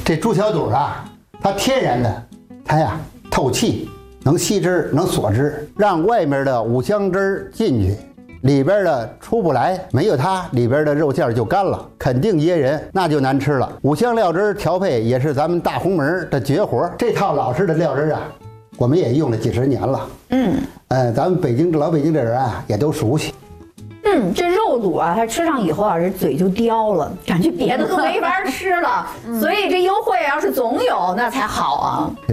这猪小肚啊，它天然的，它呀透气，能吸汁，能锁汁，让外面的五香汁进去，里边的出不来。没有它，里边的肉馅就干了，肯定噎人，那就难吃了。五香料汁调配也是咱们大红门的绝活。这套老式的料汁啊，我们也用了几十年了。咱们老北京的人啊，也都熟悉。 这肉肚啊，它吃上以后啊，这嘴就刁了，感觉别的都没法吃了。所以这优惠要是总有，那才好啊。